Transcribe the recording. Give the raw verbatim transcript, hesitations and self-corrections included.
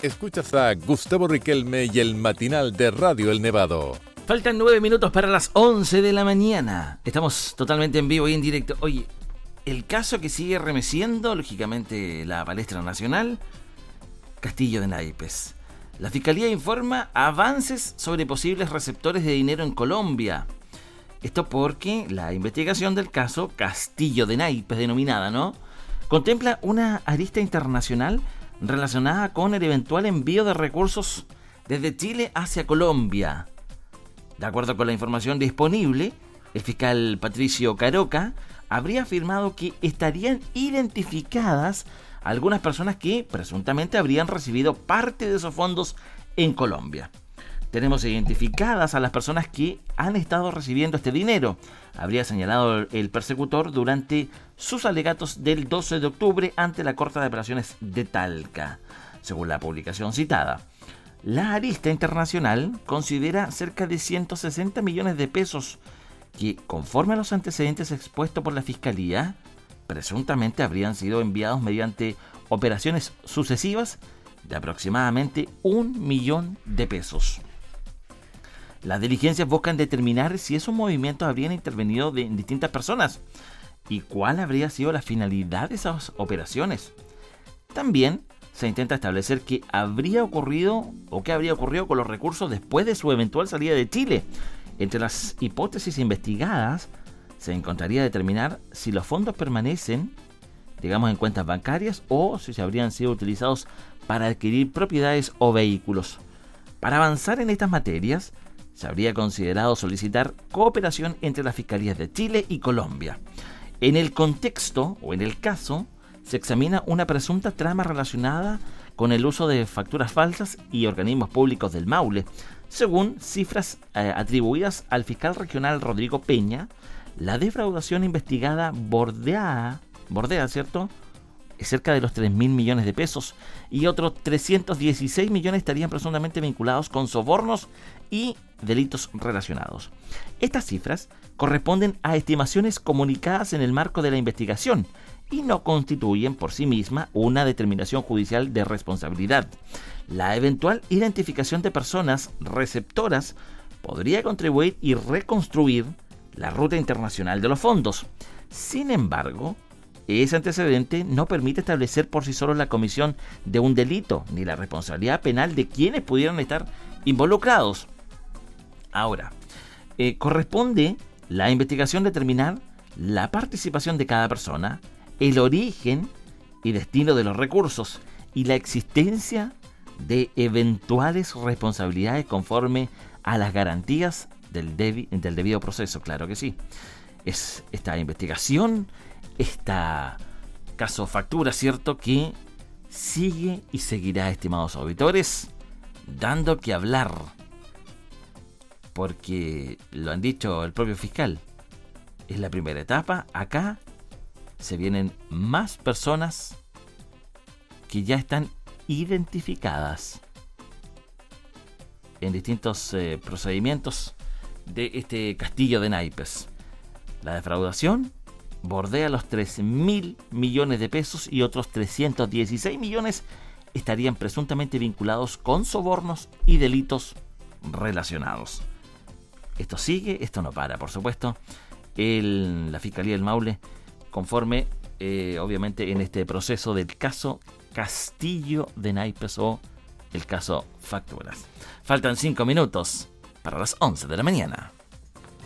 Escuchas a Gustavo Riquelme y el matinal de Radio El Nevado. Faltan nueve minutos para las once de la mañana. Estamos totalmente en vivo y en directo. Oye, el caso que sigue remeciendo, lógicamente, la palestra nacional, Castillo de Naipes. La Fiscalía informa avances sobre posibles receptores de dinero en Colombia. Esto porque la investigación del caso Castillo de Naipes, denominada, ¿no?, contempla una arista internacional relacionada con el eventual envío de recursos desde Chile hacia Colombia. De acuerdo con la información disponible, el fiscal Patricio Caroca habría afirmado que estarían identificadas algunas personas que presuntamente habrían recibido parte de esos fondos en Colombia. Tenemos identificadas a las personas que han estado recibiendo este dinero, habría señalado el persecutor durante sus alegatos del doce de octubre ante la Corte de Apelaciones de Talca. Según la publicación citada, la arista internacional considera cerca de ciento sesenta millones de pesos que, conforme a los antecedentes expuestos por la Fiscalía, presuntamente habrían sido enviados mediante operaciones sucesivas de aproximadamente un millón de pesos. Las diligencias buscan determinar si esos movimientos habrían intervenido de, en distintas personas y cuál habría sido la finalidad de esas operaciones. También se intenta establecer qué habría ocurrido o qué habría ocurrido con los recursos después de su eventual salida de Chile. Entre las hipótesis investigadas se encontraría determinar si los fondos permanecen, digamos, en cuentas bancarias o si se habrían sido utilizados para adquirir propiedades o vehículos. Para avanzar en estas materias, se habría considerado solicitar cooperación entre las fiscalías de Chile y Colombia. En el contexto, o en el caso, se examina una presunta trama relacionada con el uso de facturas falsas y organismos públicos del Maule. Según cifras eh, atribuidas al fiscal regional Rodrigo Peña, la defraudación investigada bordea, bordea, ¿cierto?, es cerca de los tres mil millones de pesos y otros trescientos dieciséis millones estarían presuntamente vinculados con sobornos y delitos relacionados. Estas cifras corresponden a estimaciones comunicadas en el marco de la investigación y no constituyen por sí misma una determinación judicial de responsabilidad. La eventual identificación de personas receptoras podría contribuir y reconstruir la ruta internacional de los fondos. Sin embargo, ese antecedente no permite establecer por sí solo la comisión de un delito ni la responsabilidad penal de quienes pudieran estar involucrados. Ahora, eh, corresponde la investigación determinar la participación de cada persona, el origen y destino de los recursos y la existencia de eventuales responsabilidades conforme a las garantías del, debi- del debido proceso. Claro que sí. Es esta investigación, esta caso factura, ¿cierto?, que sigue y seguirá, estimados auditores, dando que hablar. Porque lo han dicho el propio fiscal, es la primera etapa. Acá se vienen más personas que ya están identificadas en distintos eh, procedimientos de este Castillo de Naipes. La defraudación bordea los tres mil millones de pesos y otros trescientos dieciséis millones estarían presuntamente vinculados con sobornos y delitos relacionados. Esto sigue, esto no para, por supuesto. El, la Fiscalía del Maule, conforme, eh, obviamente, en este proceso del caso Castillo de Naipes o el caso Facturas. Faltan cinco minutos para las once de la mañana.